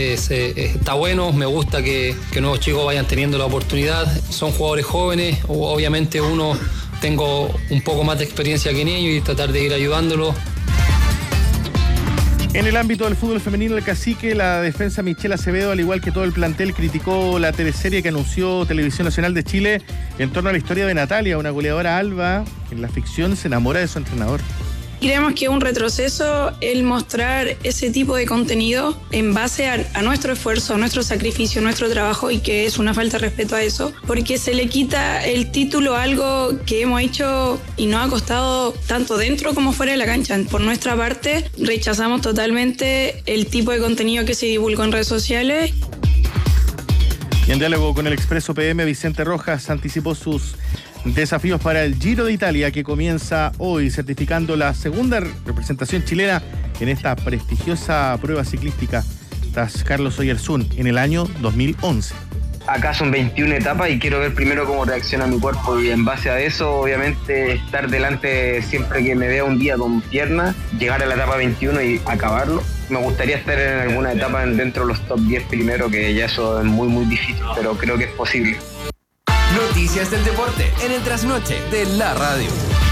Está bueno, me gusta que nuevos chicos vayan teniendo la oportunidad. Son jugadores jóvenes, obviamente tengo un poco más de experiencia que en ellos y tratar de ir ayudándolos. En el ámbito del fútbol femenino, el Cacique, la defensa Michelle Acevedo, al igual que todo el plantel, criticó la teleserie que anunció Televisión Nacional de Chile en torno a la historia de Natalia, una goleadora alba que en la ficción se enamora de su entrenador. Creemos que es un retroceso el mostrar ese tipo de contenido en base a nuestro esfuerzo, a nuestro sacrificio, a nuestro trabajo, y que es una falta de respeto a eso, porque se le quita el título a algo que hemos hecho y nos ha costado tanto dentro como fuera de la cancha. Por nuestra parte, rechazamos totalmente el tipo de contenido que se divulgó en redes sociales. Y en diálogo con el Expreso PM, Vicente Rojas anticipó sus desafíos para el Giro de Italia, que comienza hoy, certificando la segunda representación chilena en esta prestigiosa prueba ciclística tras Carlos Oyarzún en el año 2011. Acá son 21 etapas y quiero ver primero cómo reacciona mi cuerpo, y en base a eso, obviamente, estar delante siempre que me vea un día con piernas, llegar a la etapa 21 y acabarlo. Me gustaría estar en alguna etapa dentro de los top 10 primero, que ya eso es muy, muy difícil, pero creo que es posible. Noticias del deporte en el trasnoche de la radio.